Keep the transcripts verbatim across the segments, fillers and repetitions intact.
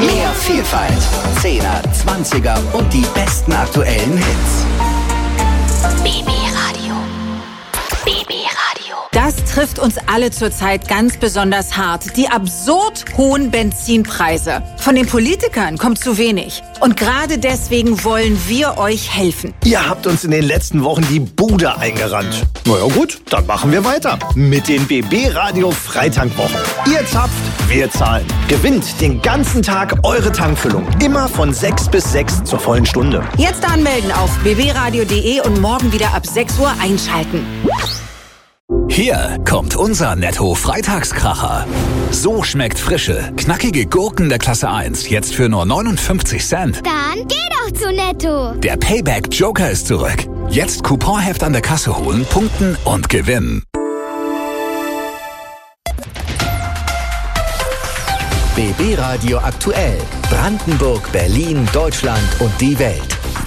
Mehr Vielfalt, Zehner, Zwanziger und die besten aktuellen Hits. B B Radio. B B Radio. Das trifft uns alle zurzeit ganz besonders hart. Die absurd hohen Benzinpreise. Von den Politikern kommt zu wenig. Und gerade deswegen wollen wir euch helfen. Ihr habt uns in den letzten Wochen die Bude eingerannt. Na ja gut, dann machen wir weiter mit den B B Radio Freitankwochen. Ihr zapft, wir zahlen. Gewinnt den ganzen Tag eure Tankfüllung. Immer von sechs bis sechs zur vollen Stunde. Jetzt anmelden auf b b radio punkt d e und morgen wieder ab sechs Uhr einschalten. Hier kommt unser Netto-Freitagskracher. So schmeckt frische, knackige Gurken der Klasse eins. Jetzt für nur neunundfünfzig Cent. Dann geh doch zu Netto. Der Payback-Joker ist zurück. Jetzt Couponheft an der Kasse holen, punkten und gewinnen. B B Radio aktuell. Brandenburg, Berlin, Deutschland und die Welt.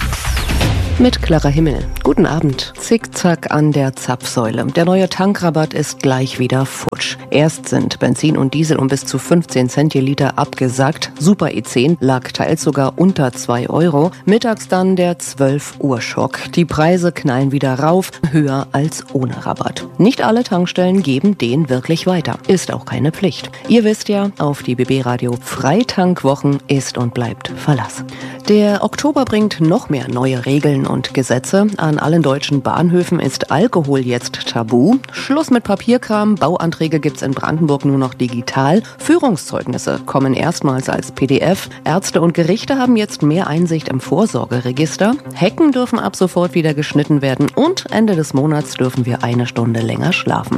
Mit Clara Himmel. Guten Abend. Zickzack an der Zapfsäule. Der neue Tankrabatt ist gleich wieder futsch. Erst sind Benzin und Diesel um bis zu fünfzehn Cent je Liter abgesackt. Super E zehn lag teils sogar unter zwei Euro. Mittags dann der zwölf Uhr Schock. Die Preise knallen wieder rauf, höher als ohne Rabatt. Nicht alle Tankstellen geben den wirklich weiter. Ist auch keine Pflicht. Ihr wisst ja, auf die B B Radio Freitankwochen ist und bleibt Verlass. Der Oktober bringt noch mehr neue Regeln und Gesetze. An allen deutschen Bahnhöfen ist Alkohol jetzt tabu. Schluss mit Papierkram. Bauanträge gibt's in Brandenburg nur noch digital. Führungszeugnisse kommen erstmals als P D F. Ärzte und Gerichte haben jetzt mehr Einsicht im Vorsorgeregister. Hecken dürfen ab sofort wieder geschnitten werden. Und Ende des Monats dürfen wir eine Stunde länger schlafen.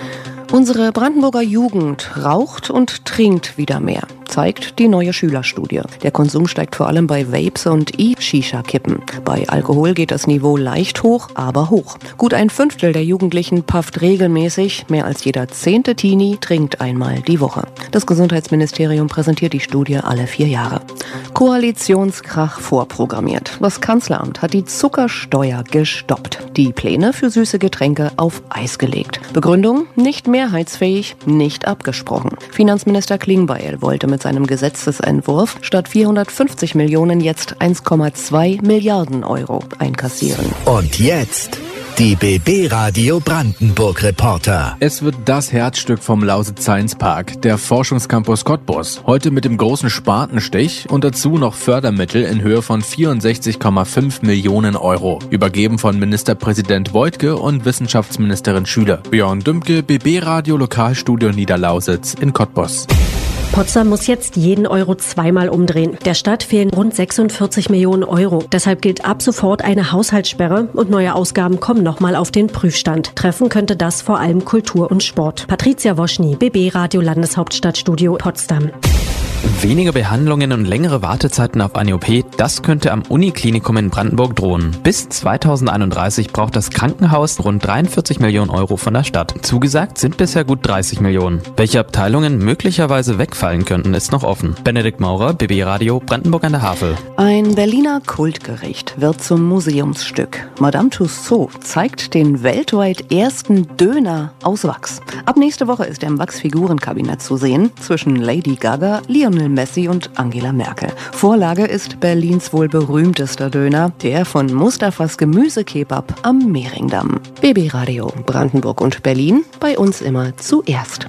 Unsere Brandenburger Jugend raucht und trinkt wieder mehr, zeigt die neue Schülerstudie. Der Konsum steigt vor allem bei Vapes und E-Shisha-Kippen. Bei Alkohol geht das Niveau leicht hoch, aber hoch. Gut ein Fünftel der Jugendlichen pafft regelmäßig. Mehr als jeder zehnte Teenie trinkt einmal die Woche. Das Gesundheitsministerium präsentiert die Studie alle vier Jahre. Koalitionskrach vorprogrammiert. Das Kanzleramt hat die Zuckersteuer gestoppt. Die Pläne für süße Getränke auf Eis gelegt. Begründung: nicht mehrheitsfähig, nicht abgesprochen. Finanzminister Klingbeil wollte mit seinem Gesetzesentwurf statt vierhundertfünfzig Millionen jetzt eins Komma zwei Milliarden Euro einkassieren. Und jetzt die B B Radio Brandenburg Reporter. Es wird das Herzstück vom Lausitz Science Park, der Forschungscampus Cottbus. Heute mit dem großen Spatenstich und dazu noch Fördermittel in Höhe von vierundsechzig Komma fünf Millionen Euro. Übergeben von Ministerpräsident Woidke und Wissenschaftsministerin Schüler. Björn Dümke, B B Radio Lokalstudio Niederlausitz in Cottbus. Potsdam muss jetzt jeden Euro zweimal umdrehen. Der Stadt fehlen rund sechsundvierzig Millionen Euro. Deshalb gilt ab sofort eine Haushaltssperre und neue Ausgaben kommen nochmal auf den Prüfstand. Treffen könnte das vor allem Kultur und Sport. Patricia Woschny, B B Radio Landeshauptstadtstudio Potsdam. Weniger Behandlungen und längere Wartezeiten auf eine O P, das könnte am Uniklinikum in Brandenburg drohen. Bis zweitausendeinunddreißig braucht das Krankenhaus rund dreiundvierzig Millionen Euro von der Stadt. Zugesagt sind bisher gut dreißig Millionen. Welche Abteilungen möglicherweise wegfallen könnten, ist noch offen. Benedikt Maurer, B B Radio, Brandenburg an der Havel. Ein Berliner Kultgericht wird zum Museumsstück. Madame Tussauds zeigt den weltweit ersten Döner aus Wachs. Ab nächste Woche ist er im Wachsfigurenkabinett zu sehen, zwischen Lady Gaga, Lionel Messi und Angela Merkel. Vorlage ist Berlins wohl berühmtester Döner, der von Mustafas Gemüsekebab am Mehringdamm. B B Radio Brandenburg und Berlin, bei uns immer zuerst.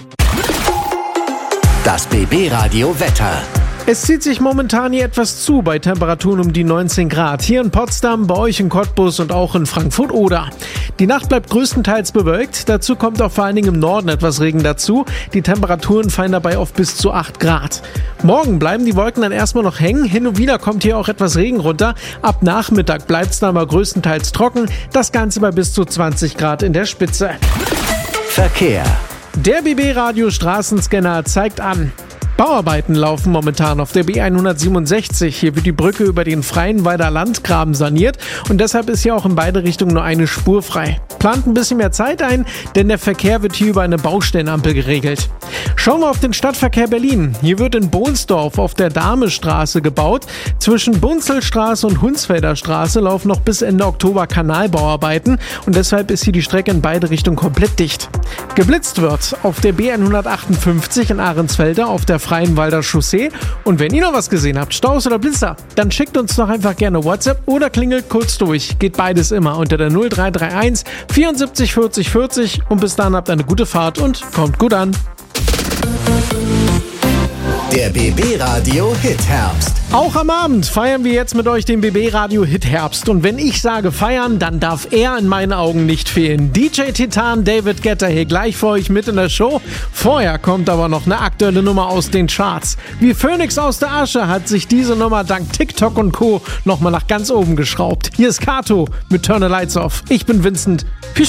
Das B B Radio Wetter. Es zieht sich momentan hier etwas zu bei Temperaturen um die neunzehn Grad. Hier in Potsdam, bei euch in Cottbus und auch in Frankfurt-Oder. Die Nacht bleibt größtenteils bewölkt. Dazu kommt auch vor allen Dingen im Norden etwas Regen dazu. Die Temperaturen fallen dabei auf bis zu acht Grad. Morgen bleiben die Wolken dann erstmal noch hängen. Hin und wieder kommt hier auch etwas Regen runter. Ab Nachmittag bleibt es dann aber größtenteils trocken. Das Ganze bei bis zu zwanzig Grad in der Spitze. Verkehr. Der B B Radio Straßenscanner zeigt an: Bauarbeiten laufen momentan auf der B hundertsiebenundsechzig. Hier wird die Brücke über den Freienwalder Landgraben saniert und deshalb ist hier auch in beide Richtungen nur eine Spur frei. Plant ein bisschen mehr Zeit ein, denn der Verkehr wird hier über eine Baustellenampel geregelt. Schauen wir auf den Stadtverkehr Berlin. Hier wird in Bohnsdorf auf der Damestraße gebaut. Zwischen Bunzelstraße und Hunsfelder Straße laufen noch bis Ende Oktober Kanalbauarbeiten und deshalb ist hier die Strecke in beide Richtungen komplett dicht. Geblitzt wird auf der B hundertachtundfünfzig in Ahrensfelde, auf der Freienwalder Chaussee. Und wenn ihr noch was gesehen habt, Staus oder Blitzer, dann schickt uns doch einfach gerne WhatsApp oder klingelt kurz durch. Geht beides immer unter der null drei drei eins vierundsiebzig vierzig vierzig und bis dann habt eine gute Fahrt und kommt gut an. Der B B Radio Hit Herbst. Auch am Abend feiern wir jetzt mit euch den B B Radio Hit Herbst. Und wenn ich sage feiern, dann darf er in meinen Augen nicht fehlen. D J Titan David Guetta hier gleich für euch mit in der Show. Vorher kommt aber noch eine aktuelle Nummer aus den Charts. Wie Phönix aus der Asche hat sich diese Nummer dank TikTok und Co. nochmal nach ganz oben geschraubt. Hier ist Kato mit Turn the Lights Off. Ich bin Vincent. Viel